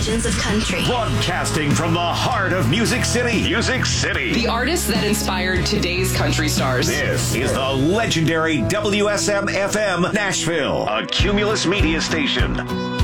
generations of country. Broadcasting from the heart of Music City. Music City. The artists that inspired today's country stars. This is the legendary WSM-FM Nashville, a Cumulus media station.